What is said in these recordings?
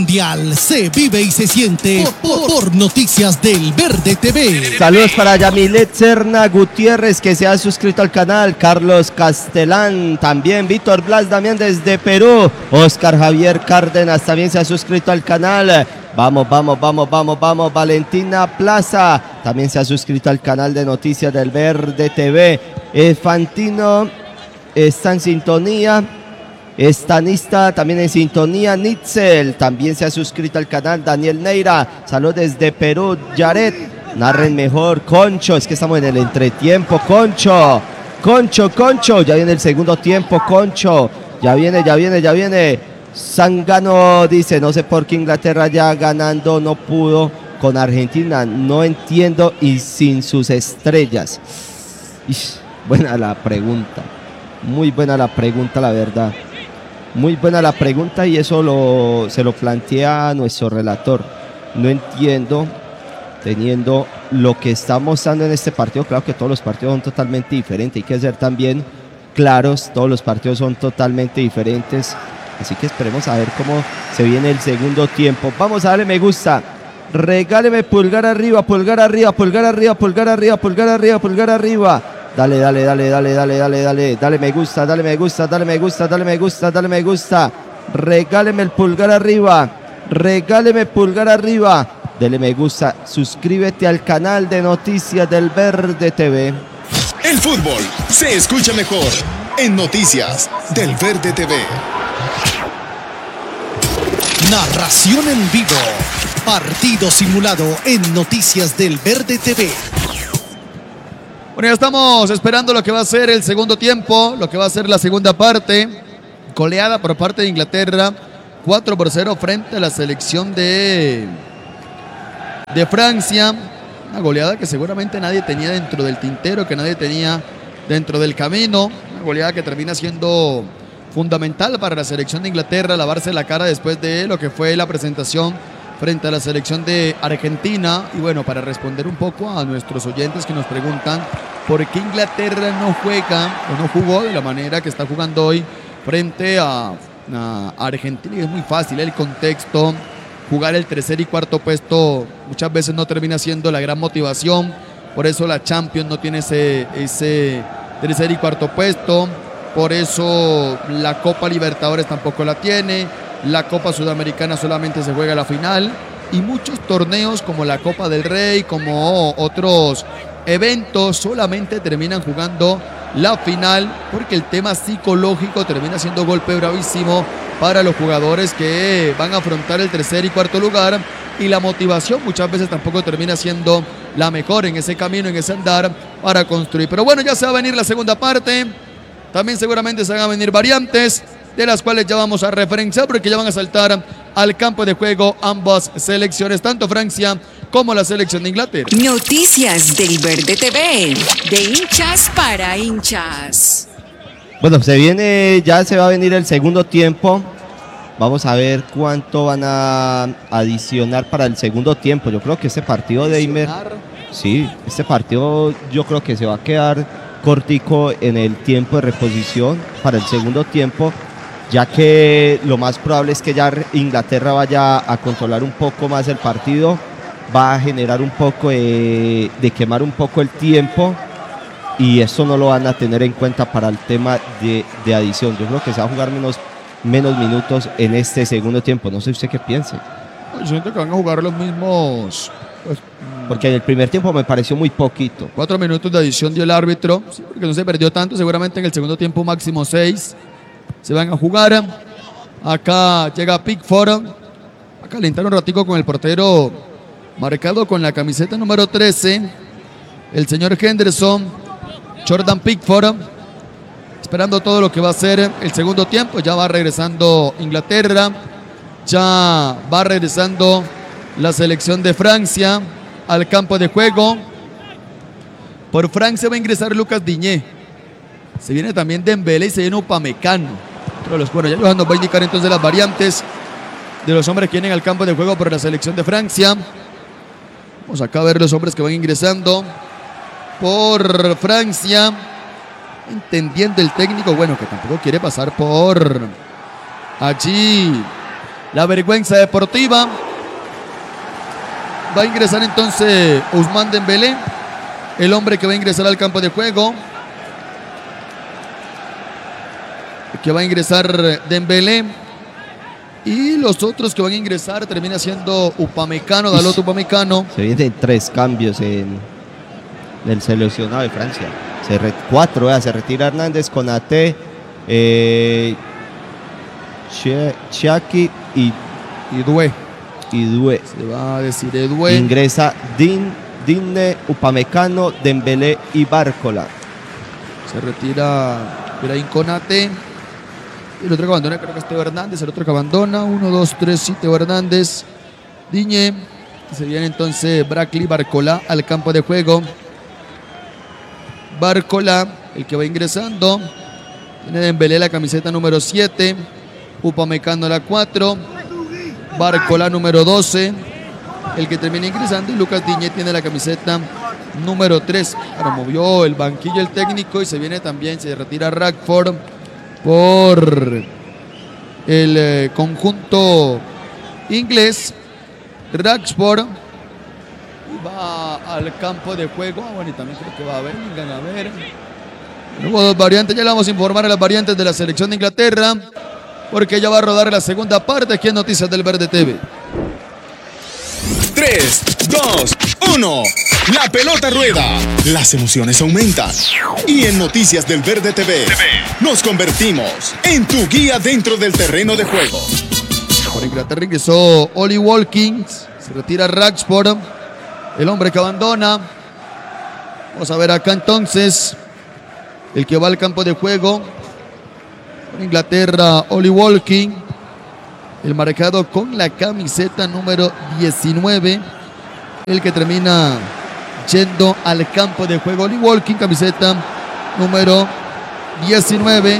Mundial se vive y se siente por Noticias del Verde TV. Saludos para Yamilet Serna Gutiérrez, que se ha suscrito al canal, Carlos Castelán, también Víctor Blas Damián desde Perú, Oscar Javier Cárdenas también se ha suscrito al canal. Vamos, Valentina Plaza también se ha suscrito al canal de Noticias del Verde TV. Fantino está en sintonía. Estanista también en sintonía. Nitzel también se ha suscrito al canal. Daniel Neira, saludos desde Perú. Yaret, narren mejor. Concho, es que estamos en el entretiempo. Concho, ya viene el segundo tiempo. Concho, ya viene. Zangano dice, no sé por qué Inglaterra ya ganando no pudo con Argentina, no entiendo, y sin sus estrellas. Buena la pregunta, muy buena la pregunta, la verdad. Muy buena la pregunta, y eso se lo plantea nuestro relator. No entiendo, teniendo lo que está mostrando en este partido. Claro que todos los partidos son totalmente diferentes, hay que ser también claros, todos los partidos son totalmente diferentes. Así que esperemos a ver cómo se viene el segundo tiempo. Vamos a darle me gusta. Regáleme pulgar arriba. Dale me gusta. Regáleme el pulgar arriba. Dale me gusta. Suscríbete al canal de Noticias del Verde TV. El fútbol se escucha mejor en Noticias del Verde TV. Narración en vivo. Partido simulado en Noticias del Verde TV. Bueno, ya estamos esperando lo que va a ser el segundo tiempo, lo que va a ser la segunda parte. Goleada por parte de Inglaterra, 4-0 frente a la selección de Francia. Una goleada que seguramente nadie tenía dentro del tintero, que nadie tenía dentro del camino. Una goleada que termina siendo fundamental para la selección de Inglaterra, lavarse la cara después de lo que fue la presentación frente a la selección de Argentina. Y bueno, para responder un poco a nuestros oyentes que nos preguntan por qué Inglaterra no juega o no jugó de la manera que está jugando hoy frente a Argentina, y es muy fácil el contexto. Jugar el tercer y cuarto puesto muchas veces no termina siendo la gran motivación, por eso la Champions no tiene ese tercer y cuarto puesto. Por eso la Copa Libertadores tampoco la tiene, la Copa Sudamericana solamente se juega la final, y muchos torneos como la Copa del Rey, como otros eventos, solamente terminan jugando la final, porque el tema psicológico termina siendo golpe bravísimo para los jugadores que van a afrontar el tercer y cuarto lugar, y la motivación muchas veces tampoco termina siendo la mejor en ese camino, en ese andar para construir. Pero bueno, ya se va a venir la segunda parte. También seguramente se van a venir variantes, de las cuales ya vamos a referenciar, porque ya van a saltar al campo de juego ambas selecciones, tanto Francia como la selección de Inglaterra. Noticias del Verde TV, de hinchas para hinchas. Bueno, ya se va a venir el segundo tiempo. Vamos a ver cuánto van a adicionar para el segundo tiempo. Yo creo que este partido de Eimer, sí, este partido yo creo que se va a quedar cortico en el tiempo de reposición para el segundo tiempo, ya que lo más probable es que ya Inglaterra vaya a controlar un poco más el partido, va a generar un poco de quemar un poco el tiempo, y eso no lo van a tener en cuenta para el tema de adición. Yo creo que se va a jugar menos minutos en este segundo tiempo. No sé usted qué piense. Yo siento que van a jugar los mismos, porque en el primer tiempo me pareció muy poquito. 4 minutos de adición dio el árbitro, sí, porque no se perdió tanto. Seguramente en el segundo tiempo máximo 6 se van a jugar. Acá llega Pickford a calentar un ratico con el portero marcado con la camiseta número 13, el señor Henderson. Jordan Pickford esperando todo lo que va a ser el segundo tiempo. Ya va regresando Inglaterra, ya va regresando la selección de Francia al campo de juego. Por Francia va a ingresar Lucas Digne. Se viene también Dembélé y se viene Upamecano. Bueno, ya nos va a indicar entonces las variantes de los hombres que vienen al campo de juego por la selección de Francia. Vamos acá a ver los hombres que van ingresando por Francia. Entendiendo el técnico, bueno, que tampoco quiere pasar por allí la vergüenza deportiva. Va a ingresar entonces Ousmane Dembélé, el hombre que va a ingresar al campo de juego. Que va a ingresar Dembélé. Y los otros que van a ingresar termina siendo Upamecano, Dalot Upamecano. Se vienen 3 cambios en el seleccionado de Francia. 4, se retira Hernández, Konaté, Chiaki y Doué. Se va a decir Doué. Ingresa Digne, Upamecano, Dembélé y Bárcola. Se retira Ibrahim Konaté. Y el otro que abandona creo que es Teo Hernández. El otro que abandona, 1, 2, 3, sí, Teo Hernández. Digne. Y se viene entonces Brackley Bárcola al campo de juego. Bárcola, el que va ingresando. Tiene Dembélé la camiseta número 7. Upamecano la 4. Bárcola número 12. El que termina ingresando. Y Lucas Digne tiene la camiseta número 3. Ahora movió el banquillo el técnico y se viene también, se retira Rashford por el conjunto inglés. Rashford va al campo de juego. Bueno, y también creo que va a haber, vengan a ver. Hubo 2 variantes, ya le vamos a informar a las variantes de la selección de Inglaterra, porque ya va a rodar la segunda parte aquí en Noticias del Verde TV. 3, 2, 1. La pelota rueda. Las emociones aumentan. Y en Noticias del Verde TV nos convertimos en tu guía dentro del terreno de juego. Por Inglaterra ingresó Oli Watkins. Se retira Rashford, el hombre que abandona. Vamos a ver acá entonces el que va al campo de juego. Por Inglaterra, Oli Watkins. El marcado con la camiseta número 19. El que termina yendo al campo de juego. Oli Watkins, camiseta número 19.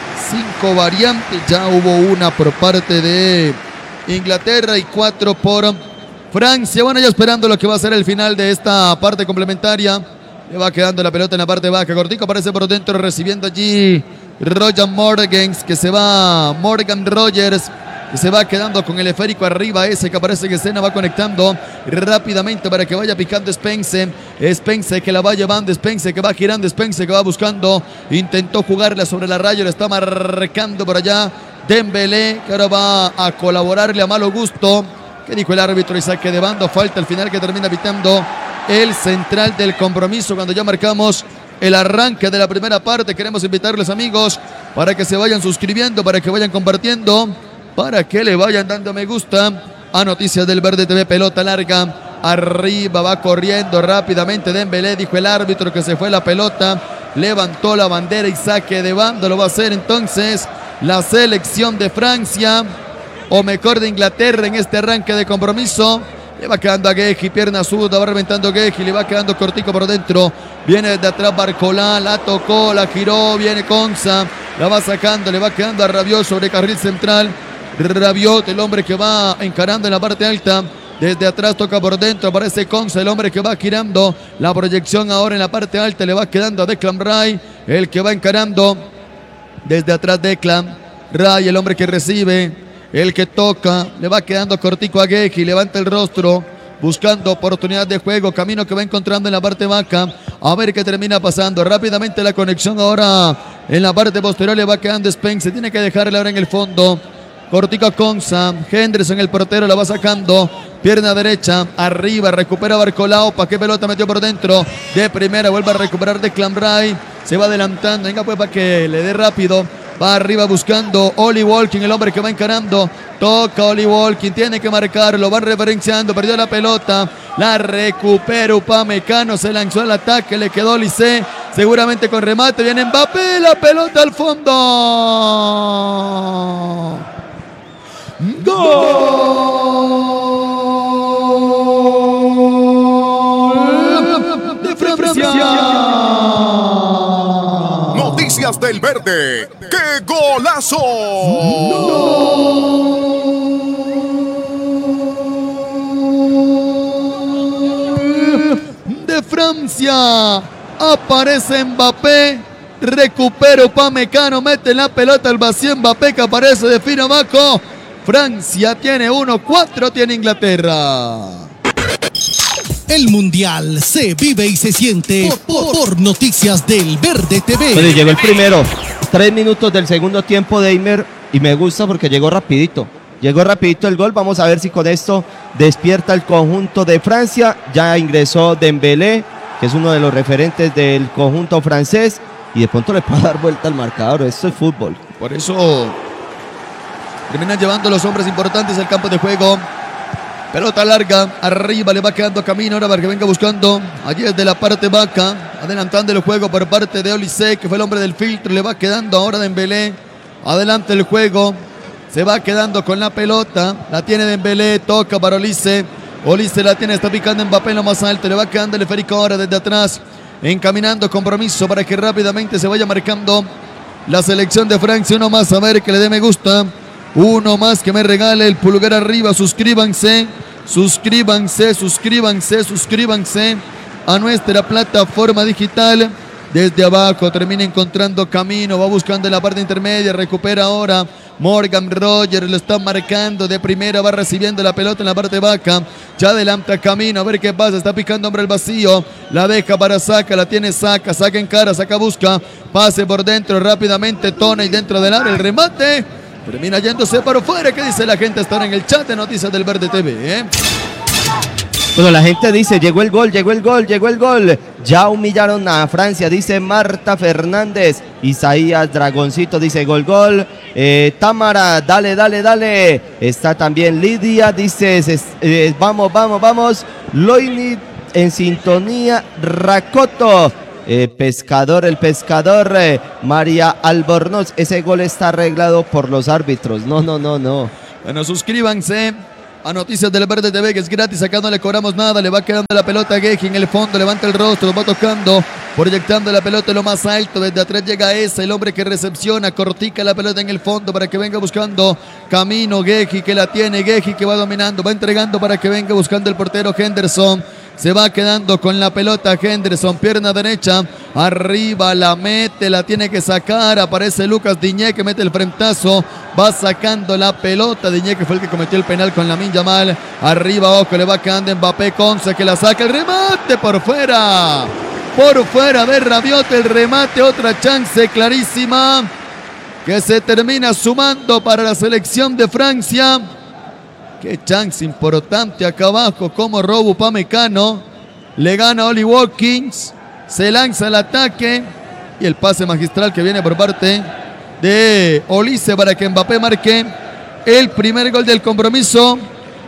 5 variantes. Ya hubo una por parte de Inglaterra y 4 por Francia. Bueno, ya esperando lo que va a ser el final de esta parte complementaria. Le va quedando la pelota en la parte baja. Cortico aparece por dentro recibiendo allí Roger Morgan, que se va. Morgan Rogers, que se va quedando con el esférico arriba. Ese que aparece en escena va conectando rápidamente para que vaya picando Spence. Spence que la va llevando, Spence que va girando, Spence que va buscando. Intentó jugarla sobre la raya, le está marcando por allá Dembélé, que ahora va a colaborarle a malo gusto. ¿Qué dijo el árbitro? Y saque de banda, falta al final que termina pitando el central del compromiso cuando ya marcamos el arranque de la primera parte. Queremos invitarles, amigos, para que se vayan suscribiendo, para que vayan compartiendo, para que le vayan dando me gusta a Noticias del Verde TV. Pelota larga, arriba, va corriendo rápidamente Dembélé, dijo el árbitro que se fue la pelota, levantó la bandera y saque de banda. Lo va a hacer entonces la selección de Francia, o mejor de Inglaterra, en este arranque de compromiso. Le va quedando a Guehi, pierna zurda, va reventando Guehi, le va quedando cortico por dentro. Viene desde atrás Bárcola, la tocó, la giró, viene Konsa, la va sacando, le va quedando a Rabiot sobre carril central. Rabiot, el hombre que va encarando en la parte alta. Desde atrás toca por dentro, aparece Konsa, el hombre que va girando. La proyección ahora en la parte alta le va quedando a Declan Rice, el que va encarando. Desde atrás Declan Rice, el hombre que recibe. El que toca, le va quedando cortico a Guehi, levanta el rostro, buscando oportunidad de juego, camino que va encontrando en la parte baja, a ver qué termina pasando. Rápidamente la conexión ahora en la parte posterior, le va quedando Spence, tiene que dejarle ahora en el fondo. Cortico a Konsa, Henderson el portero la va sacando, pierna derecha, arriba, recupera Bárcola, ¿para qué pelota metió por dentro? De primera, vuelve a recuperar Declan Rice, se va adelantando, venga pues para que le dé rápido. Va arriba buscando Oli Watkins, el hombre que va encarando. Toca Oli Watkins, tiene que marcarlo. Van referenciando, perdió la pelota. La recupera Upamecano, se lanzó al ataque, le quedó Olise. Seguramente con remate, viene Mbappé, la pelota al fondo. ¡Gol de Francia! Noticias del Verde. ¡Qué golazo! De Francia. Aparece Mbappé. Recupera Upamecano. Mete la pelota al vacío. Mbappé que aparece de fino abajo. Francia tiene 1, 4 tiene Inglaterra. El Mundial se vive y se siente por Noticias del Verde TV. Bueno, llegó el primero. 3 minutos del segundo tiempo de Eimer y me gusta porque llegó rapidito. Llegó rapidito el gol. Vamos a ver si con esto despierta el conjunto de Francia. Ya ingresó Dembélé, que es uno de los referentes del conjunto francés. Y de pronto le puede dar vuelta al marcador. Esto es fútbol. Por eso terminan llevando los hombres importantes al campo de juego. Pelota larga, arriba le va quedando camino ahora para que venga buscando allí desde la parte baja, adelantando el juego por parte de Olise, que fue el hombre del filtro, le va quedando ahora Dembélé, adelante el juego, se va quedando con la pelota, la tiene Dembélé, toca para Olise, Olise la tiene, está picando Mbappé en lo más alto, le va quedando el esférico ahora desde atrás, encaminando compromiso para que rápidamente se vaya marcando la selección de Francia. Uno más, a ver que le dé me gusta. Uno más que me regale el pulgar arriba. Suscríbanse a nuestra plataforma digital. Desde abajo termina encontrando camino, va buscando en la parte intermedia, recupera ahora Morgan Rogers, lo está marcando de primera, va recibiendo la pelota en la parte baja, ya adelanta camino, a ver qué pasa, está picando hombre al vacío, la deja para Saka, la tiene Saka en cara, Saka busca, pase por dentro rápidamente, Toney dentro del área, el remate. Termina yéndose para afuera. ¿Qué dice la gente? Está en el chat de Noticias del Verde TV. Bueno, la gente dice, llegó el gol. Ya humillaron a Francia, dice Marta Fernández. Isaías Dragoncito dice gol. Támara, dale. Está también Lidia, dice, vamos. Loini en sintonía, Racoto. El pescador, María Albornoz, ese gol está arreglado por los árbitros. No. Bueno, suscríbanse a Noticias del Verde TV, que es gratis, acá no le cobramos nada, le va quedando la pelota a Gueji en el fondo, levanta el rostro, va tocando, proyectando la pelota en lo más alto, desde atrás llega ese, el hombre que recepciona, cortica la pelota en el fondo para que venga buscando camino, Gueji que la tiene, Gueji que va dominando, va entregando para que venga buscando el portero Henderson. Se va quedando con la pelota Henderson, pierna derecha, arriba la mete, la tiene que sacar, aparece Lucas Diñé que mete el frentazo, va sacando la pelota, Diñé que fue el que cometió el penal con Lamine Yamal, arriba ojo, le va quedando Mbappé, Conce que la saca, el remate por fuera de Rabiot, el remate, otra chance clarísima que se termina sumando para la selección de Francia. Qué chance importante acá abajo, como robo Upamecano, le gana a Oli Watkins, se lanza el ataque y el pase magistral que viene por parte de Olise para que Mbappé marque el primer gol del compromiso.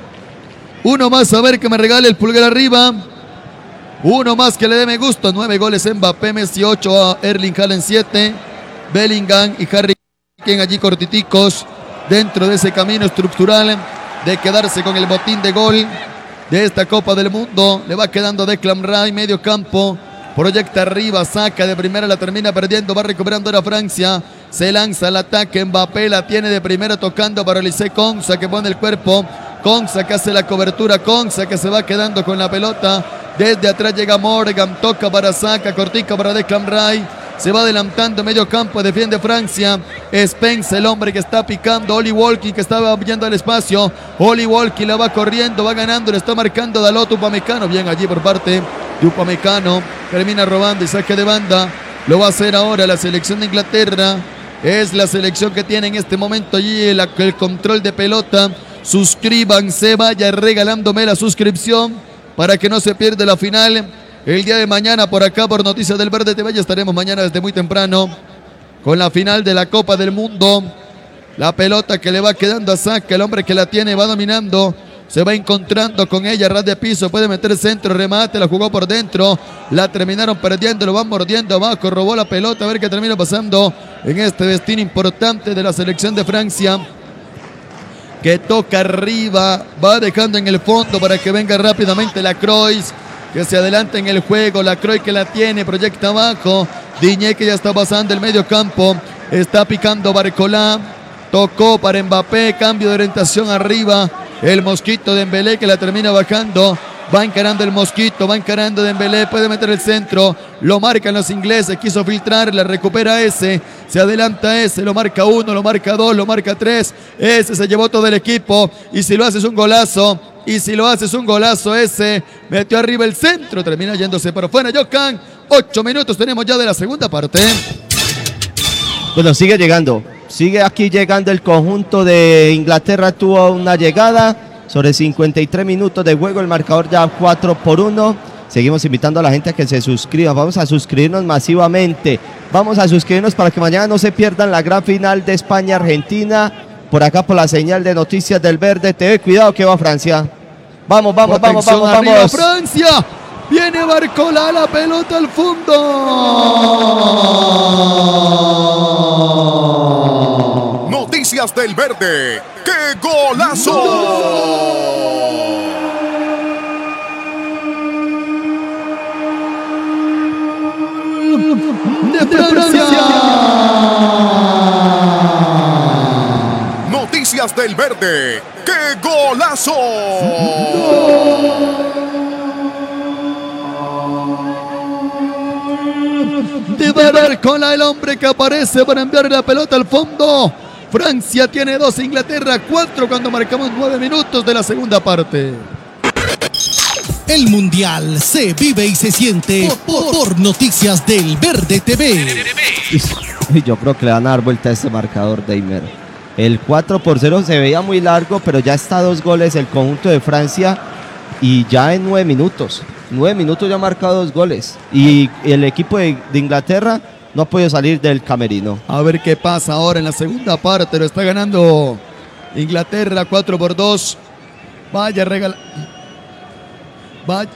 Uno más, a ver que me regale el pulgar arriba, uno más que le dé me gusta. 9 goles Mbappé, Messi 8, Erling Haaland 7, Bellingham y Harry Kane allí cortiticos dentro de ese camino estructural de quedarse con el botín de gol de esta Copa del Mundo. Le va quedando Declan Rice, medio campo, proyecta arriba, saca de primera, la termina perdiendo, va recuperando ahora Francia, se lanza al ataque, Mbappé la tiene de primera tocando para Olise Konsa que pone el cuerpo, Konsa que hace la cobertura, Konsa que se va quedando con la pelota, desde atrás llega Morgan, toca para Saka, cortica para Declan Rice, se va adelantando medio campo, defiende Francia, Spence el hombre que está picando, Oli Walkie que estaba yendo al espacio, Oli Walkie la va corriendo, va ganando, le está marcando Dalot Upamecano, bien allí por parte de Upamecano, termina robando y saque de banda, lo va a hacer ahora la selección de Inglaterra, es la selección que tiene en este momento allí el control de pelota. Suscríbanse, vaya regalándome la suscripción para que no se pierda la final. El día de mañana por acá por Noticias del Verde TV ya estaremos mañana desde muy temprano con la final de la Copa del Mundo. La pelota que le va quedando a Saka, el hombre que la tiene va dominando, se va encontrando con ella, ras de piso, puede meter centro, remate, la jugó por dentro, la terminaron perdiendo, lo van mordiendo abajo, robó la pelota, a ver qué termina pasando en este destino importante de la selección de Francia, que toca arriba, va dejando en el fondo para que venga rápidamente la Croix, que se adelanta en el juego, la Croix que la tiene, proyecta abajo, Diñé que ya está pasando el medio campo, está picando Barcolá, tocó para Mbappé, cambio de orientación arriba, el mosquito de Dembélé que la termina bajando, Va encarando el Mosquito, va encarando Dembélé, puede meter el centro, lo marcan los ingleses, quiso filtrar, la recupera ese, se adelanta ese, lo marca 1, lo marca 2, lo marca 3, ese se llevó todo el equipo, y si lo haces un golazo, ese, metió arriba el centro, termina yéndose por fuera, Jokan, 8 minutos tenemos ya de la segunda parte. Bueno, sigue aquí llegando el conjunto de Inglaterra, tuvo una llegada sobre 53 minutos de juego, el marcador ya 4-1. Seguimos invitando a la gente a que se suscriba, vamos a suscribirnos masivamente, vamos a suscribirnos para que mañana no se pierdan la gran final de España-Argentina, por acá por la señal de Noticias del Verde TV. Cuidado que va Francia, vamos, arriba, Francia, viene Barcola, la pelota al fondo. Noticias del Verde. ¡Qué golazo! De Francia. Noticias del Verde. ¡Qué golazo! De Barcola, el hombre que aparece para enviar la pelota al fondo. Francia tiene 2, Inglaterra 4 cuando marcamos 9 minutos de la segunda parte. El Mundial se vive y se siente por Noticias del Verde TV. Yo creo que le van a dar vuelta a este marcador, Deimer. El 4-0 se veía muy largo, pero ya está 2 goles el conjunto de Francia y ya en 9 minutos. 9 minutos ya ha marcado 2 goles. Y el equipo de Inglaterra no ha podido salir del camerino. A ver qué pasa ahora en la segunda parte. Lo está ganando Inglaterra 4-2. Vaya regala. Vaya.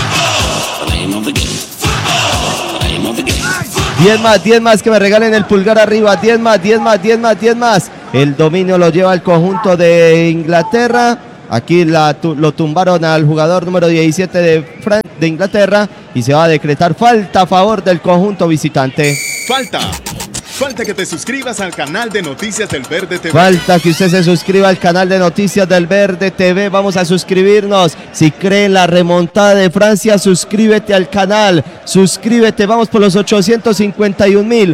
10 más, que me regalen el pulgar arriba. 10 más. El dominio lo lleva el conjunto de Inglaterra. Aquí lo tumbaron al jugador número 17 de Inglaterra y se va a decretar falta a favor del conjunto visitante. Falta que te suscribas al canal de Noticias del Verde TV. Falta que usted se suscriba al canal de Noticias del Verde TV. Vamos a suscribirnos. Si cree en la remontada de Francia, suscríbete al canal. Suscríbete, vamos por los 851,000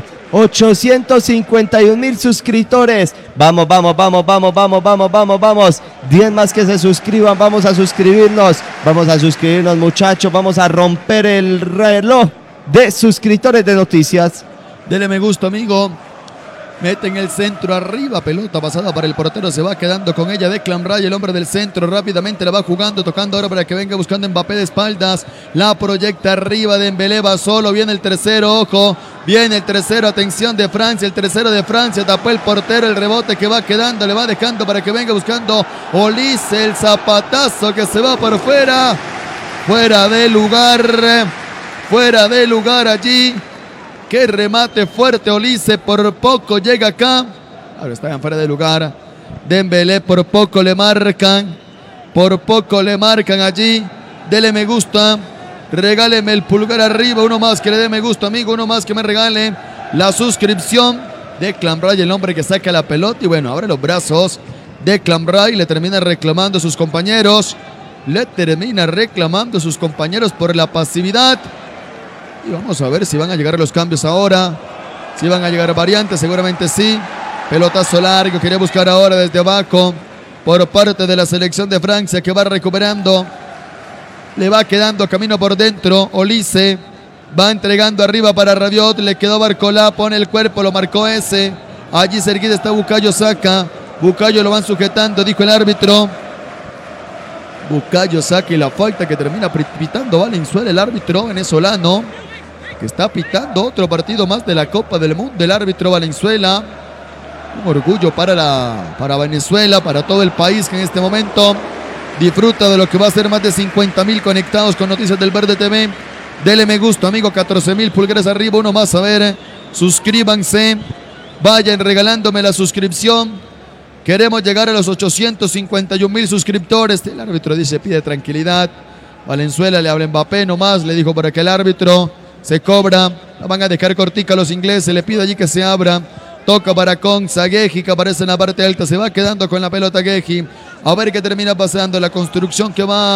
suscriptores. Vamos. 10 más que se suscriban. Vamos a suscribirnos, muchachos. Vamos a romper el reloj de suscriptores de Noticias. Dele me gusta, amigo. Mete en el centro arriba, pelota pasada para el portero, se va quedando con ella Declan Rice, el hombre del centro, rápidamente la va jugando, tocando ahora para que venga buscando Mbappé de espaldas, la proyecta arriba, Dembélé va solo, viene el tercero, ojo, viene el tercero, atención de Francia, el tercero de Francia, tapó el portero, el rebote que va quedando, le va dejando para que venga buscando Olise, el zapatazo que se va por fuera, fuera de lugar allí. Qué remate fuerte Olise, por poco llega acá. Ahora está fuera de lugar. Dembélé por poco le marcan allí. Dele me gusta. Regáleme el pulgar arriba. Uno más que le dé me gusta, amigo. Uno más que me regale la suscripción. Declan Rice, el hombre que saca la pelota. Y bueno, abre los brazos. Declan Rice le termina reclamando a sus compañeros. Por la pasividad. Y vamos a ver si van a llegar los cambios ahora. Si van a llegar variantes, seguramente sí. Pelotazo largo, quería buscar ahora desde abajo por parte de la selección de Francia, que va recuperando. Le va quedando camino por dentro. Olise va entregando arriba para Rabiot. Le quedó Barcola, pone el cuerpo, lo marcó ese. Allí cerquita está Bukayo Saka. Bukayo lo van sujetando, dijo el árbitro. Bukayo Saka y la falta que termina pitando Valenzuela, el árbitro venezolano, que está pitando otro partido más de la Copa del Mundo, el árbitro Valenzuela. Un orgullo para Venezuela, para todo el país que en este momento disfruta de lo que va a ser más de 50,000 conectados con Noticias del Verde TV. Dele me gusta, amigo, 14,000 pulgares arriba, uno más, a ver, suscríbanse, vayan regalándome la suscripción. Queremos llegar a los 851,000 suscriptores. El árbitro dice, pide tranquilidad. Valenzuela le habla a Mbappé nomás, le dijo para que el árbitro se cobra. La van a dejar cortica a los ingleses, le pide allí que se abra. Toca para Konsa, Gueji que aparece en la parte alta, se va quedando con la pelota Gueji. A ver qué termina pasando, la construcción que va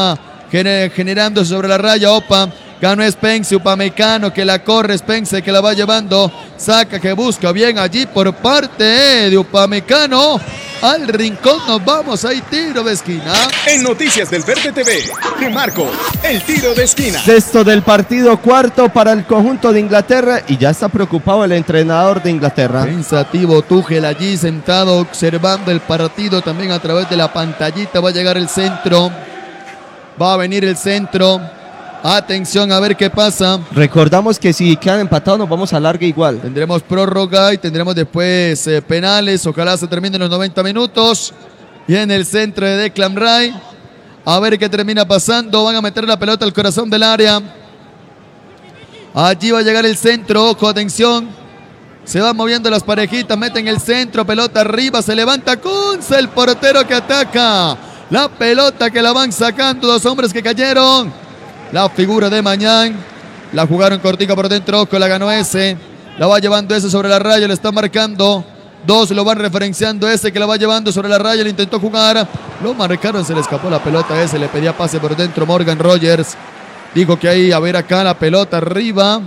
generando sobre la raya. Opa, ganó Spence, Upamecano que la corre, Spence que la va llevando, saca que busca bien allí por parte de Upamecano. Al rincón nos vamos, ahí tiro de esquina. En Noticias del Verde TV, te marco el tiro de esquina. Sexto del partido, cuarto para el conjunto de Inglaterra y ya está preocupado el entrenador de Inglaterra. Pensativo Tuchel allí sentado observando el partido también a través de la pantallita. Va a llegar el centro, va a venir el centro. Atención a ver qué pasa. Recordamos que si quedan empatados nos vamos a larga igual. Tendremos prórroga y tendremos después penales. Ojalá se terminen los 90 minutos. Y en el centro de Declan Rice. A ver qué termina pasando. Van a meter la pelota al corazón del área. Allí va a llegar el centro. Ojo, atención. Se van moviendo las parejitas. Meten el centro. Pelota arriba. Se levanta Kunze, el portero que ataca. La pelota que la van sacando. Dos hombres que cayeron. La figura de Mañán. La jugaron cortica por dentro. Ojo, la ganó ese. La va llevando ese sobre la raya. Le está marcando. Dos lo van referenciando. Ese que la va llevando sobre la raya. Le intentó jugar. Lo marcaron. Se le escapó la pelota. Ese le pedía pase por dentro. Morgan Rogers dijo que ahí, a ver acá la pelota arriba.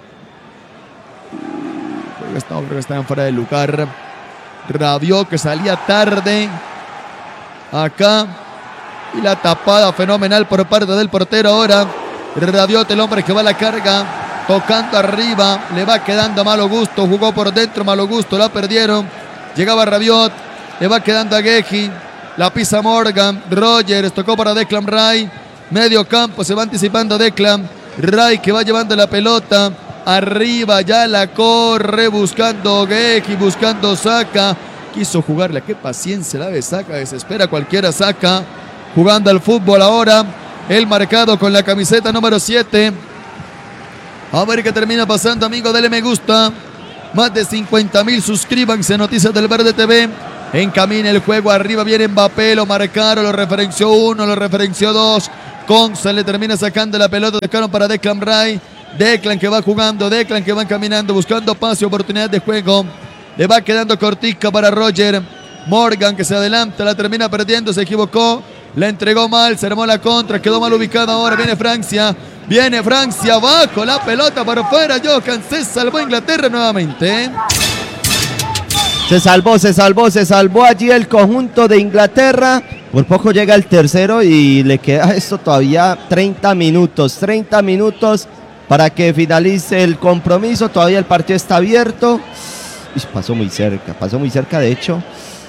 Creo que estaban fuera de lugar. Rabiot que salía tarde. Acá. Y la tapada fenomenal por parte del portero ahora. Rabiot, el hombre que va a la carga. Tocando arriba. Le va quedando a Malo Gusto. Jugó por dentro Malo Gusto. La perdieron. Llegaba Rabiot. Le va quedando a Guehi. La pisa Morgan. Rogers tocó para Declan Rice. Medio campo. Se va anticipando Declan Rice que va llevando la pelota. Arriba ya la corre. Buscando Guehi. Buscando Saka. Quiso jugarle. Qué paciencia la de Saka. Desespera cualquiera. Saka. Jugando al fútbol ahora. El marcado con la camiseta número 7. A ver qué termina pasando, amigo. Dele me gusta. Más de 50,000. Suscríbanse a Noticias del Verde TV. Encamina el juego. Arriba viene Mbappé. Lo marcaron. Lo referenció uno. Lo referenció dos. Kunze le termina sacando la pelota. Dejaron para Declan Rice. Declan que va jugando. Declan que va caminando. Buscando pase. Oportunidad de juego. Le va quedando cortica para Roger. Morgan que se adelanta. La termina perdiendo. Se equivocó. La entregó mal, se armó la contra, quedó mal ubicada ahora, viene Francia, abajo, la pelota por fuera, Johan, se salvó Inglaterra nuevamente. Se salvó allí el conjunto de Inglaterra, por poco llega el tercero y le queda esto todavía 30 minutos para que finalice el compromiso, todavía el partido está abierto. Pasó muy cerca de hecho.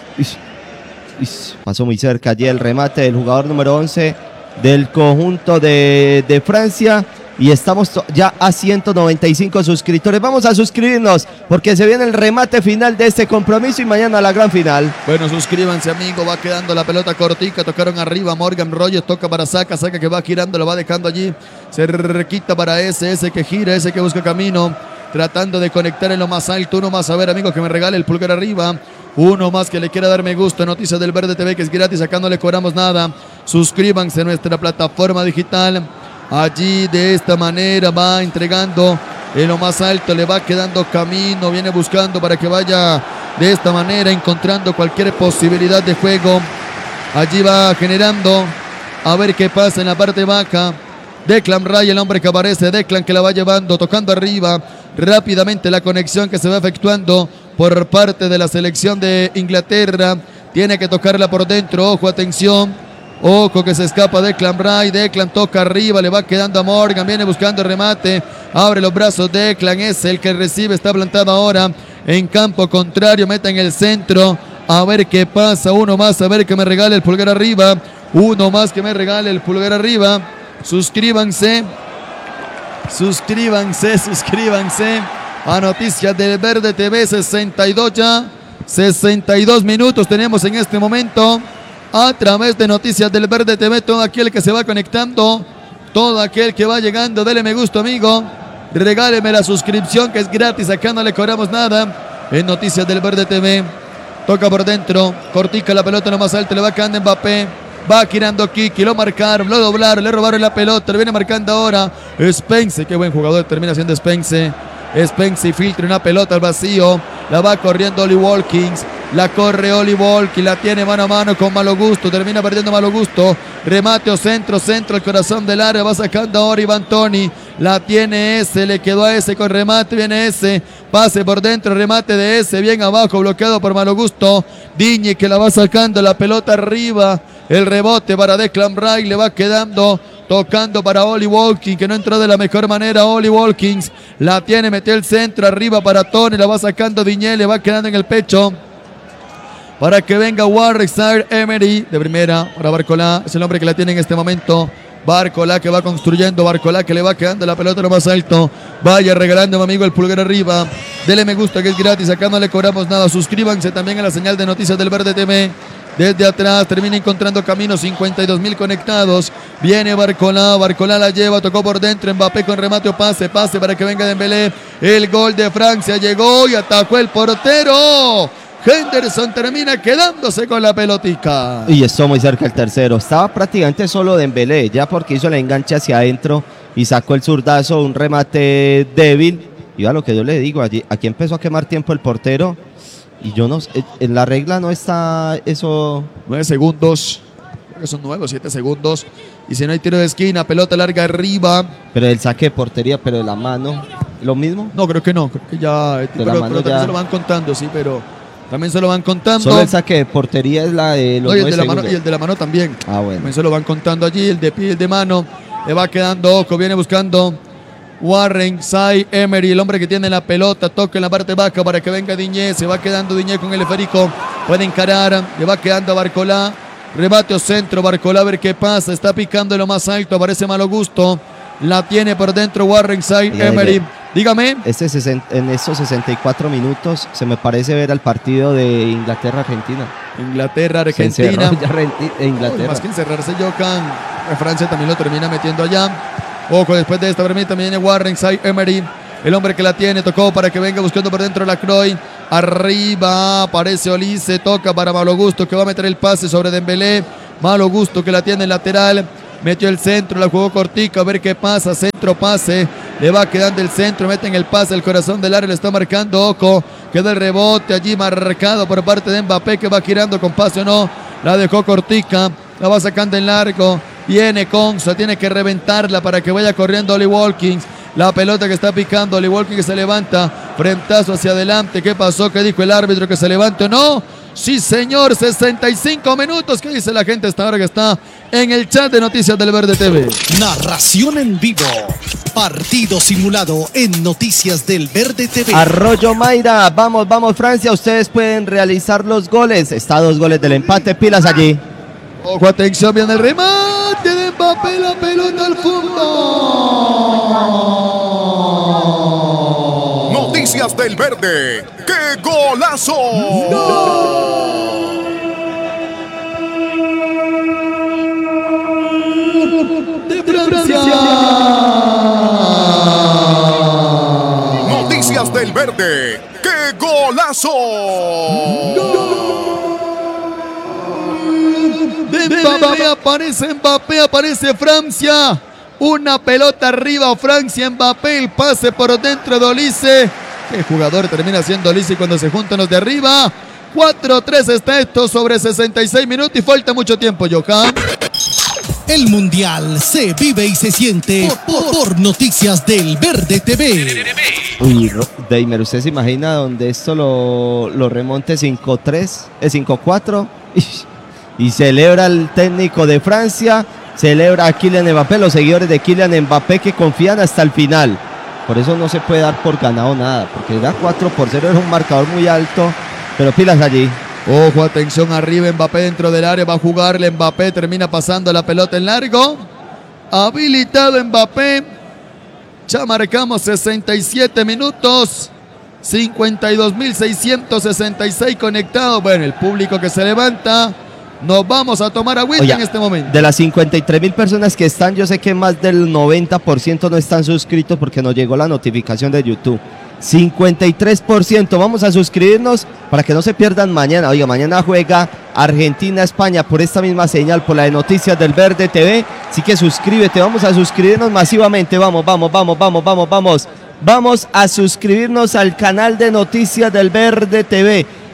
Pasó muy cerca allí el remate del jugador número 11 del conjunto de Francia y estamos ya a 195 suscriptores. Vamos a suscribirnos porque se viene el remate final de este compromiso y mañana la gran final. Bueno, suscríbanse, amigo. Va quedando la pelota cortica. Tocaron arriba. Morgan Rogers toca para Saka que va girando, lo va dejando allí. Se requita para ese que gira, ese que busca camino. Tratando de conectar en lo más alto. Uno más, a ver, amigo, que me regale el pulgar arriba. Uno más que le quiera dar me gusta. Noticias del Verde TV, que es gratis, acá no le cobramos nada. Suscríbanse a nuestra plataforma digital. Allí de esta manera va entregando en lo más alto, le va quedando camino, viene buscando para que vaya de esta manera, encontrando cualquier posibilidad de juego. Allí va generando, a ver qué pasa en la parte baja. Declan Rice, el hombre que aparece, Declan que la va llevando, tocando arriba. Rápidamente la conexión que se va efectuando por parte de la selección de Inglaterra. Tiene que tocarla por dentro, ojo, atención. Ojo que se escapa Declan Rice. Declan toca arriba, le va quedando a Morgan. Viene buscando remate. Abre los brazos Declan. Es el que recibe. Está plantado ahora en campo contrario. Meta en el centro. A ver qué pasa. Uno más. A ver que me regale el pulgar arriba. Uno más que me regale el pulgar arriba. Suscríbanse. Suscríbanse a Noticias del Verde TV. 62 ya. 62 minutos tenemos en este momento. A través de Noticias del Verde TV, todo aquel que se va conectando, todo aquel que va llegando, dele me gusta, amigo. Regáleme la suscripción que es gratis, acá no le cobramos nada. En Noticias del Verde TV, toca por dentro, cortica la pelota lo más alto, le va quedando Mbappé. Va girando Kiki, lo marcaron, lo doblaron, le robaron la pelota, le viene marcando ahora Spence, qué buen jugador termina siendo Spence. Spence filtra una pelota al vacío, la va corriendo Oli Watkins. La corre Oli Volki, la tiene mano a mano con Malo Gusto, termina perdiendo Malo Gusto. Remate o centro, el corazón del área, va sacando ahora Iván Toni. La tiene ese, le quedó a ese con remate, viene ese. Pase por dentro, remate de ese, bien abajo, bloqueado por Malo Gusto. Digne que la va sacando, la pelota arriba. El rebote para Declan Rice, le va quedando, tocando para Oli Watkins, que no entró de la mejor manera. Oli Watkins la tiene, metió el centro arriba para Toni, la va sacando Digne, le va quedando en el pecho para que venga Warwick Zaïre-Emery de primera para Barcolá, es el hombre que la tiene en este momento. Barcolá que va construyendo, Barcolá que le va quedando la pelota lo más alto. Vaya regalando, mi amigo, el pulgar arriba. Dele me gusta que es gratis, acá no le cobramos nada. Suscríbanse también a la señal de Noticias del Verde TV. Desde atrás termina encontrando camino, 52.000 conectados. Viene Barcolá, Barcolá la lleva, tocó por dentro. Mbappé con remate o pase para que venga Dembélé. El gol de Francia llegó y atacó el portero. Henderson termina quedándose con la pelotica. Y estuvo muy cerca el tercero. Estaba prácticamente solo Dembélé, ya porque hizo el enganche hacia adentro y sacó el zurdazo, un remate débil. Y a lo que yo le digo, aquí empezó a quemar tiempo el portero. Y yo no sé, en la regla no está eso. 9 segundos. Creo que son 9 o 7 segundos. Y si no hay tiro de esquina, pelota larga arriba. Pero el saque de portería, pero de la mano, ¿lo mismo? No, creo que no. Creo que ya. Pero también ya se lo van contando, sí, pero también se lo van contando. Solo el saque de portería es la de los 9 segundos. Y el de la mano también. Ah, bueno. También se lo van contando allí. El de pie, el de mano. Le va quedando ojo. Viene buscando Warren Zaïre-Emery, el hombre que tiene la pelota, toca en la parte baja para que venga Digne, se va quedando Digne con el esférico, puede encarar, le va quedando a Barcolá, rebate o centro, Barcolá a ver qué pasa, está picando en lo más alto, aparece Malo Gusto, la tiene por dentro Warren Zaïre-Emery. Dígame. En estos 64 minutos se me parece ver al partido de Inglaterra-Argentina. Inglaterra-Argentina. Inglaterra. Más que encerrarse, Johan, Francia también lo termina metiendo allá. Ojo, después de esta permite también viene Warren Zaïre-Emery, el hombre que la tiene, tocó para que venga buscando por dentro la Croix. Arriba aparece Olise, toca para Malo Gusto que va a meter el pase sobre Dembélé. Malo Gusto que la tiene en lateral, metió el centro, la jugó cortica, a ver qué pasa, centro pase, le va quedando el centro, mete en el pase, el corazón del área le está marcando, ojo, queda el rebote allí marcado por parte de Mbappé que va girando con pase o no, la dejó cortica, la va sacando en largo. Viene Konsa, tiene que reventarla para que vaya corriendo Oli Watkins. La pelota que está picando, Oli Watkins que se levanta, frentazo hacia adelante. ¿Qué pasó? ¿Qué dijo el árbitro? ¿Que se levante o no? Sí, señor, 65 minutos. ¿Qué dice la gente hasta ahora que está en el chat de Noticias del Verde TV? Narración en vivo. Partido simulado en Noticias del Verde TV. Arroyo Mayra, vamos Francia, ustedes pueden realizar los goles. Está a 2 goles del empate, pilas allí. Ojo, atención, viene el remate de Mbappé, la pelota al fondo. Noticias del Verde. ¡Qué golazo! ¡De Francia! Noticias del Verde. ¡Qué golazo! Mbappé, aparece Francia. Una pelota arriba, Francia, Mbappé, el pase por dentro de Olise. ¿Qué jugador termina siendo Olise cuando se juntan los de arriba? 4-3 está esto sobre 66 minutos y falta mucho tiempo, Johan. El Mundial se vive y se siente por Noticias del Verde TV. Uy, Deimer, ¿usted se imagina donde esto lo remonte 5-3, 5-4? Y celebra el técnico de Francia, celebra a Kylian Mbappé, los seguidores de Kylian Mbappé que confían hasta el final. Por eso no se puede dar por ganado nada, porque era 4-0, era un marcador muy alto, pero pilas allí. Ojo, atención arriba, Mbappé dentro del área, va a jugarle Mbappé, termina pasando la pelota en largo. Habilitado Mbappé, ya marcamos 67 minutos, 52.666 conectados. Bueno, el público que se levanta. Nos vamos a tomar agüita en este momento. De las 53.000 personas que están, yo sé que más del 90% no están suscritos porque nos llegó la notificación de YouTube. 53%, vamos a suscribirnos para que no se pierdan mañana. Oiga, mañana juega Argentina-España por esta misma señal, por la de Noticias del Verde TV. Así que suscríbete, vamos a suscribirnos masivamente. Vamos a suscribirnos al canal de Noticias del Verde TV.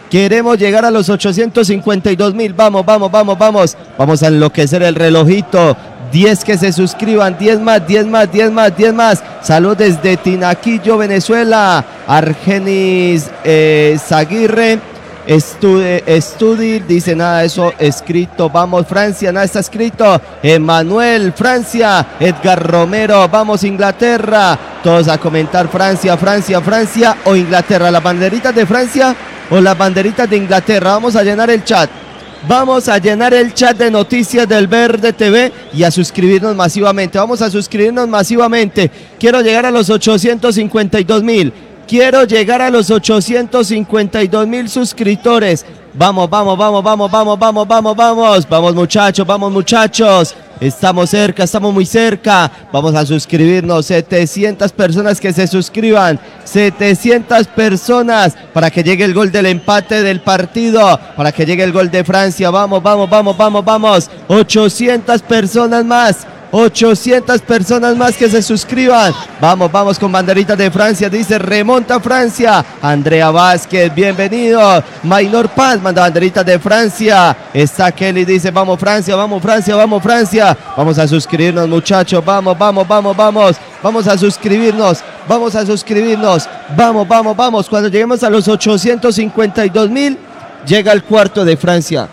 Queremos llegar a los 852.000. Vamos, vamos, vamos, vamos. Vamos a enloquecer el relojito. 10 que se suscriban, 10 más, 10 más, 10 más, 10 más. Salud desde Tinaquillo, Venezuela. Argenis Zaguirre. Estudi, dice nada de eso escrito. Vamos Francia, nada está escrito. Emanuel, Francia. Edgar Romero, vamos Inglaterra. Todos a comentar Francia, Francia, Francia o Inglaterra. Las banderitas de Francia o las banderitas de Inglaterra. Vamos a llenar el chat. Vamos a llenar el chat de Noticias del Verde TV y a suscribirnos masivamente. Vamos a suscribirnos masivamente. Quiero llegar a los 852.000. Quiero llegar a los 852.000 suscriptores. Vamos, vamos, vamos, vamos, vamos, vamos, vamos, vamos. Vamos muchachos, vamos muchachos. Estamos cerca, estamos muy cerca. Vamos a suscribirnos. 700 personas que se suscriban. 700 personas para que llegue el gol del empate del partido. Para que llegue el gol de Francia. Vamos, vamos, vamos, vamos, vamos. 800 personas más. 800 personas más que se suscriban. Vamos, vamos con banderitas de Francia. Dice remonta Francia. Andrea Vázquez, bienvenido. Maynor Paz manda banderitas de Francia. Está Kelly, dice vamos Francia, vamos Francia, vamos Francia. Vamos a suscribirnos muchachos. Vamos, vamos, vamos, vamos. Vamos a suscribirnos. Vamos a suscribirnos. Vamos, vamos, vamos. Cuando lleguemos a los 852.000 llega el cuarto de Francia.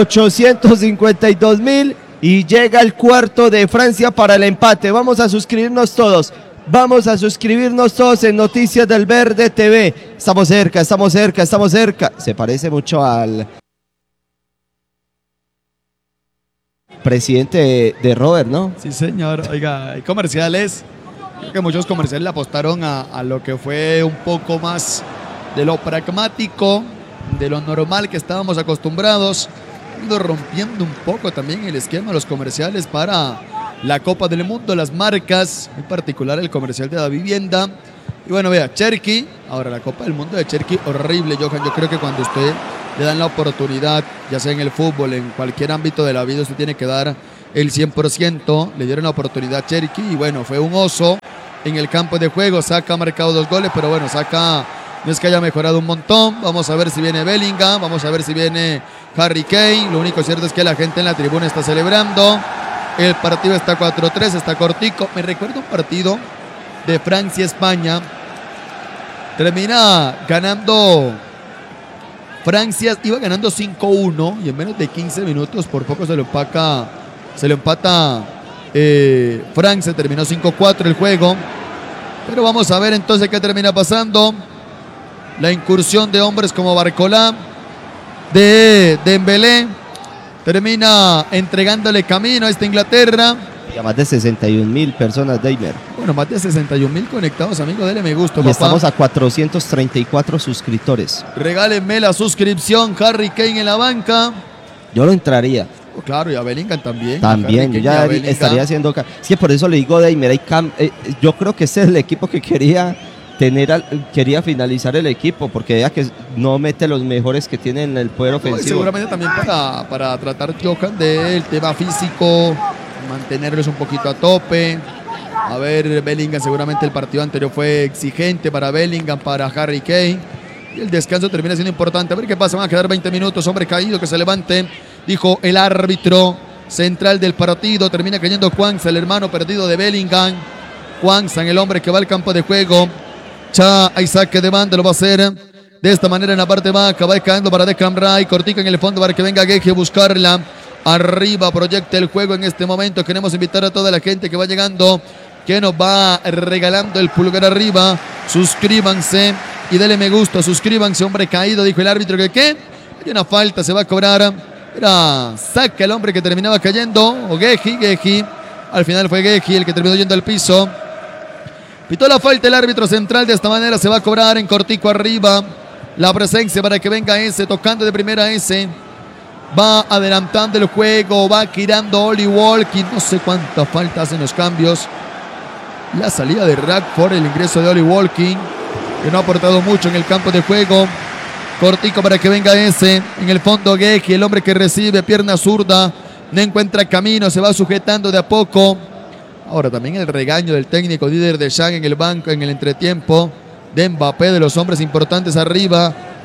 852.000 y llega el cuarto de Francia para el empate. Vamos a suscribirnos todos. Vamos a suscribirnos todos en Noticias del Verde TV. Estamos cerca, estamos cerca, estamos cerca. Se parece mucho al presidente de Robert, ¿no? Sí, señor. Oiga, hay comerciales. Creo que muchos comerciales le apostaron a lo que fue un poco más de lo pragmático, de lo normal que estábamos acostumbrados. Ido rompiendo un poco también el esquema de los comerciales para la Copa del Mundo, las marcas, en particular el comercial de la vivienda. Y bueno, vea, Cherky, ahora la Copa del Mundo de Cherky, horrible, Johan. Yo creo que cuando usted le dan la oportunidad, ya sea en el fútbol, en cualquier ámbito de la vida, usted tiene que dar el 100%. Le dieron la oportunidad a Cherky y bueno, fue un oso en el campo de juego. Saka ha marcado 2 goles, pero bueno, Saka no es que haya mejorado un montón. Vamos a ver si viene Bellingham, vamos a ver si viene Harry Kane. Lo único cierto es que la gente en la tribuna está celebrando. El partido está 4-3, está cortico. Me recuerdo un partido de Francia-España. Termina ganando Francia, iba ganando 5-1 y en menos de 15 minutos por poco se lo empata Francia. Terminó 5-4 el juego. Pero vamos a ver entonces qué termina pasando. La incursión de hombres como Barcola, de Dembélé, termina entregándole camino a esta Inglaterra. Y a más de 61.000 personas, Deimer. Bueno, más de 61.000 conectados, amigo. Dele me gusta, y papá. Estamos a 434 suscriptores. Regálenme la suscripción. Harry Kane en la banca. Yo lo entraría. Oh, claro, y a Bellingham también. También, yo ya estaría haciendo... Es que por eso le digo, Deimer, yo creo que ese es el equipo que quería finalizar el equipo, porque ya que no mete los mejores que tiene en el poder ofensivo. Seguramente también para tratar, Johan, del tema físico, mantenerlos un poquito a tope. A ver, Bellingham, seguramente el partido anterior fue exigente para Bellingham, para Harry Kane. Y el descanso termina siendo importante. A ver qué pasa, van a quedar 20 minutos. Hombre caído, que se levante, dijo el árbitro central del partido. Termina cayendo Quansah, el hermano perdido de Bellingham. Quansah, el hombre que va al campo de juego. Hay saque de banda, lo va a hacer de esta manera en la parte baja. Va cayendo para Declan Rice, cortica en el fondo para que venga Gueje a buscarla. Arriba proyecta el juego en este momento. Queremos invitar a toda la gente que va llegando, que nos va regalando el pulgar arriba. Suscríbanse y denle me gusta. Suscríbanse, hombre caído, dijo el árbitro que ¿qué? Hay una falta, se va a cobrar. Era saca el hombre que terminaba cayendo, o Gueje. Al final fue Gueje el que terminó yendo al piso. Pitó la falta el árbitro central. De esta manera se va a cobrar en cortico arriba. La presencia para que venga ese, tocando de primera ese. Va adelantando el juego, va girando Oli Walking. No sé cuántas faltas hacen los cambios. La salida de Rashford, el ingreso de Oli Walking, que no ha aportado mucho en el campo de juego. Cortico para que venga ese. En el fondo Gueje, el hombre que recibe, pierna zurda. No encuentra camino, se va sujetando de a poco. Ahora también el regaño del técnico líder de Deschamps en el banco, en el entretiempo. De Mbappé, de los hombres importantes arriba.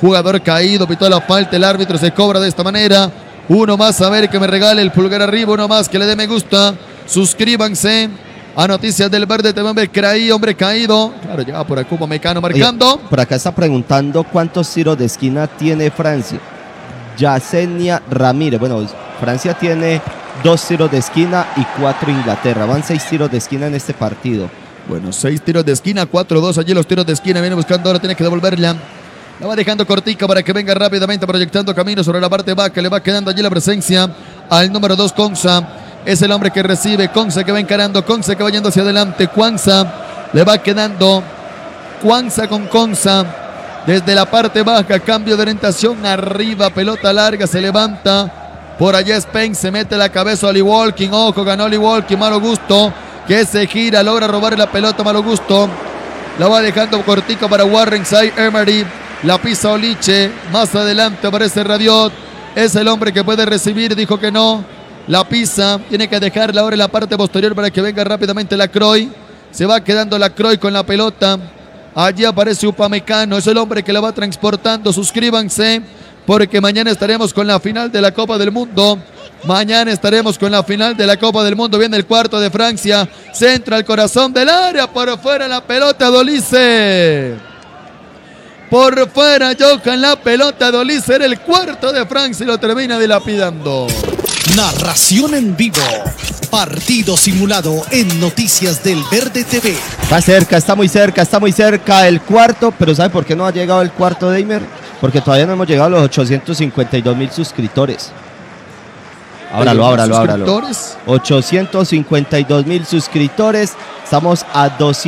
Jugador caído, pitó la falta, el árbitro se cobra de esta manera. Uno más, a ver, que me regale el pulgar arriba, uno más, que le dé me gusta. Suscríbanse a Noticias del Verde TV, hombre caído. Claro, llega por aquí Upamecano marcando. Oye, por acá está preguntando cuántos tiros de esquina tiene Francia. Yacenia Ramírez. Bueno, Francia tiene 2 tiros de esquina y 4 Inglaterra. Van 6 tiros de esquina en este partido. Bueno, 6 tiros de esquina, 4-2 allí los tiros de esquina. Viene buscando, ahora tiene que devolverla. La va dejando cortica para que venga rápidamente, proyectando camino sobre la parte baja. Le va quedando allí la presencia al número 2, Konsa. Es el hombre que recibe. Konsa que va encarando. Konsa que va yendo hacia adelante. Kwanza le va quedando. Kwanza con Konsa. Desde la parte baja. Cambio de orientación. Arriba. Pelota larga. Se levanta. Por allá Spence. Se mete la cabeza a Oli Walking. Ojo. Ganó Oli Walking. Malo gusto. Que se gira. Logra robar la pelota. Malo gusto. La va dejando cortica para Warren Zaïre-Emery. La pisa Oliche. Más adelante aparece Rabiot. Es el hombre que puede recibir. Dijo que no. La pisa, tiene que dejarla ahora en la parte posterior para que venga rápidamente Lacroix. Se va quedando Lacroix con la pelota. Allí aparece Upamecano, es el hombre que la va transportando. Suscríbanse porque mañana estaremos con la final de la Copa del Mundo. Mañana estaremos con la final de la Copa del Mundo. Viene el cuarto de Francia. Centra al corazón del área. Por fuera la pelota de Olise. Por fuera Johan la pelota de Olise. Era el cuarto de Francia y lo termina dilapidando. Narración en vivo. Partido simulado en Noticias del Verde TV. Está cerca, está muy cerca el cuarto. Pero ¿sabe por qué no ha llegado el cuarto, Deimer? Porque todavía no hemos llegado a los 852,000 suscriptores. Ábralo. 852,000 suscriptores. Estamos a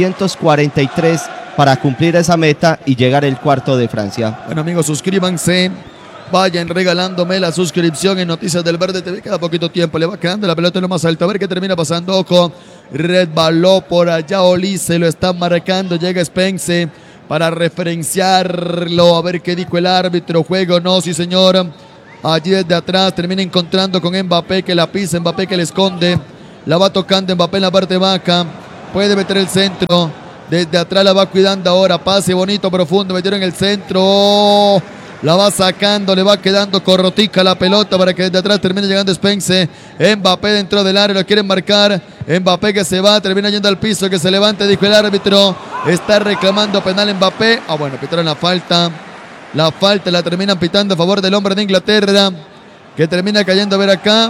243 para cumplir esa meta y llegar el cuarto de Francia. Bueno, amigos, suscríbanse. Vayan regalándome la suscripción en Noticias del Verde TV. Cada poquito tiempo le va quedando la pelota en lo más alto. A ver qué termina pasando. Ojo, resbaló por allá Olise, lo están marcando. Llega Spence para referenciarlo. A ver qué dijo el árbitro. Juego no, sí señor. Allí desde atrás termina encontrando con Mbappé que la pisa. Mbappé que le esconde. La va tocando Mbappé en la parte baja. Puede meter el centro. Desde atrás la va cuidando ahora. Pase bonito, profundo. Metieron en el centro. Oh, la va sacando, le va quedando corrotica la pelota para que desde atrás termine llegando Spence. Mbappé dentro del área, lo quieren marcar. Mbappé que se va, termina yendo al piso, que se levante, dijo el árbitro. Está reclamando penal Mbappé. Bueno, pitaron la falta. La falta la terminan pitando a favor del hombre de Inglaterra, que termina cayendo a ver acá.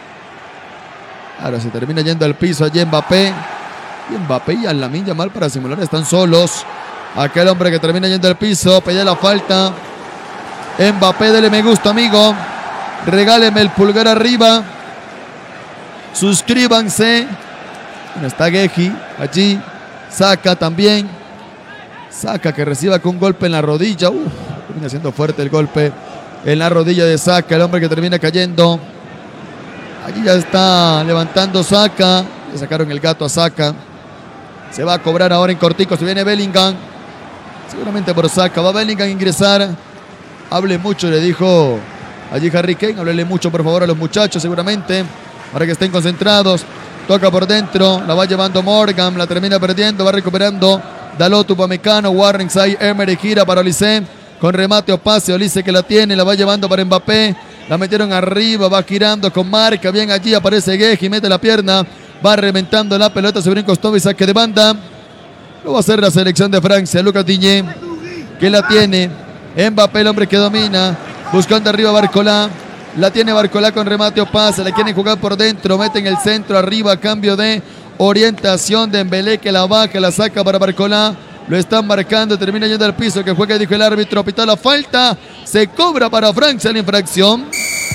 Ahora se termina yendo al piso allí Mbappé. Y Mbappé y Lamine Yamal para simular están solos. Aquel hombre que termina yendo al piso, pedía la falta. Mbappé, dele me gusta, amigo. Regáleme el pulgar arriba. Suscríbanse. Bueno, está Gueji allí. Saca también. Saca que reciba con un golpe en la rodilla. Termina siendo fuerte el golpe en la rodilla de Saca. El hombre que termina cayendo. Allí ya está levantando Saca. Le sacaron el gato a Saca. Se va a cobrar ahora en cortico. Se viene Bellingham. Seguramente por Saca. Va Bellingham a ingresar. Hable mucho, le dijo allí Harry Kane. Háblele mucho, por favor, a los muchachos, seguramente, para que estén concentrados. Toca por dentro, la va llevando Morgan, la termina perdiendo, va recuperando Dalot, Upamecano, Warren Zaïre-Emery, gira para Olise, con remate o pase, Olise que la tiene, la va llevando para Mbappé, la metieron arriba, va girando con marca, bien allí aparece Gueji, mete la pierna, va reventando la pelota sobre un costado y saque de banda. Lo va a hacer la selección de Francia, Lucas Digne, que la tiene. Mbappé, el hombre que domina, buscando arriba Barcola, la tiene Barcola con remate o pase, la quieren jugar por dentro, mete en el centro, arriba, cambio de orientación de Dembélé que la baja, la saca para Barcola, lo están marcando, termina yendo al piso, que juega, dijo el árbitro, pitó la falta, se cobra para Francia la infracción.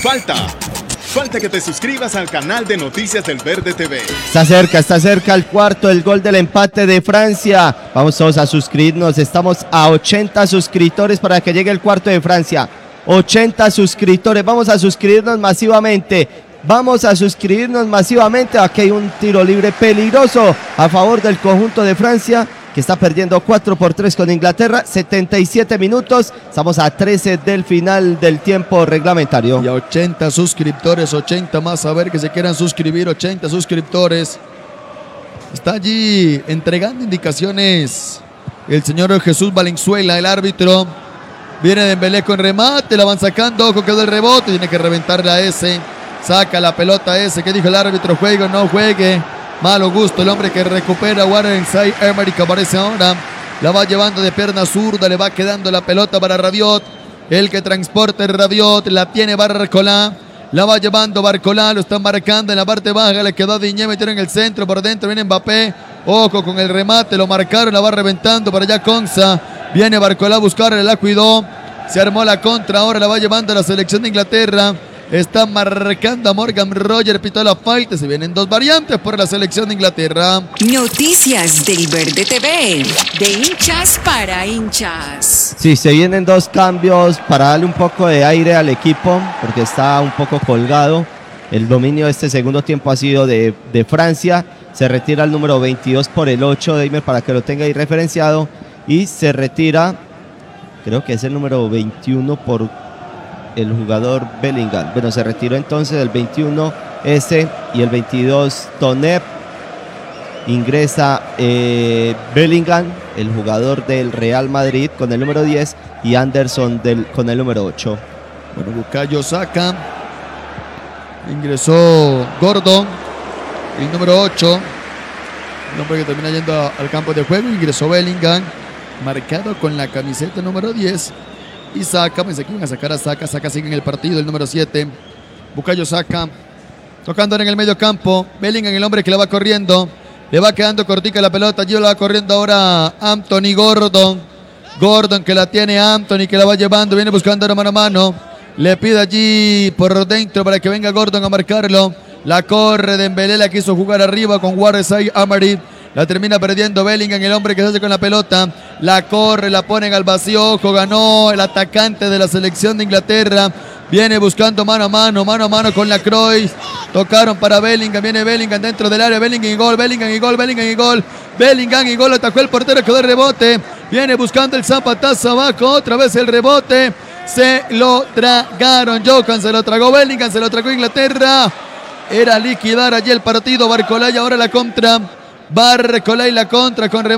Falta que te suscribas al canal de Noticias del Verde TV. Está cerca el cuarto, el gol del empate de Francia. Vamos todos a suscribirnos, estamos a 80 suscriptores para que llegue el cuarto de Francia. 80 suscriptores, vamos a suscribirnos masivamente. Aquí hay un tiro libre peligroso a favor del conjunto de Francia, que está perdiendo 4-3 con Inglaterra, 77 minutos, estamos a 13 del final del tiempo reglamentario. Y a 80 suscriptores, 80 más, a ver que se quieran suscribir, 80 suscriptores. Está allí entregando indicaciones el señor Jesús Valenzuela, el árbitro. Viene Dembélé con remate, la van sacando, ojo, quedó el rebote, tiene que reventarla ese. Saca la pelota ese, ¿qué dijo el árbitro? Juegue o no juegue. Malo gusto, el hombre que recupera Warren Zaïre-Emery, que aparece ahora. La va llevando de pierna zurda, le va quedando la pelota para Rabiot. El que transporta el Rabiot, la tiene Barcola. La va llevando Barcola, lo están marcando en la parte baja, le quedó a Digne, metieron en el centro, por dentro viene Mbappé. Ojo con el remate, lo marcaron, la va reventando para allá Konsa. Viene Barcola a buscarle, la cuidó. Se armó la contra, ahora la va llevando a la selección de Inglaterra. Está marcando a Morgan Rogers, pitó la falta. Se vienen dos variantes por la selección de Inglaterra. Noticias del Verde TV, de hinchas para hinchas. Sí, se vienen dos cambios para darle un poco de aire al equipo, porque está un poco colgado. El dominio de este segundo tiempo ha sido de Francia. Se retira el número 22 por el 8, Deimer, para que lo tenga ahí referenciado. Y se retira, creo que es el número 21 por el jugador Bellingham. Bueno, se retiró entonces el 21 ese y el 22 Tonep. Ingresa Bellingham, el jugador del Real Madrid, con el número 10, y Anderson con el número 8. Bueno, Bukayo Saka. Ingresó Gordon, el número 8. El hombre que termina yendo al campo de juego. Ingresó Bellingham, marcado con la camiseta número 10. Y Saka, pensé que iban a sacar a Saka. Saka sigue en el partido, el número 7. Bukayo Saka, tocando en el medio campo. Bellingham, el hombre que la va corriendo. Le va quedando cortica la pelota. Allí la va corriendo ahora Anthony Gordon. Gordon que la tiene Anthony, que la va llevando. Viene buscando ahora mano a mano. Le pide allí por dentro para que venga Gordon a marcarlo. La corre Dembélé, la quiso jugar arriba con Warren Zaïre-Emery. La termina perdiendo Bellingham, el hombre que se hace con la pelota. La corre, la ponen al vacío. Ojo, ganó el atacante de la selección de Inglaterra. Viene buscando mano a mano con la Cruyff. Tocaron para Bellingham, viene Bellingham dentro del área. Bellingham y gol, Bellingham y gol, Bellingham y gol. Bellingham y gol, atacó el portero, quedó el rebote. Viene buscando el zapatazo abajo, otra vez el rebote. Se lo tragaron, Johan se lo tragó Bellingham, se lo tragó Inglaterra. Era liquidar allí el partido. Barcola y ahora la contra. Barcola y la contra con remate.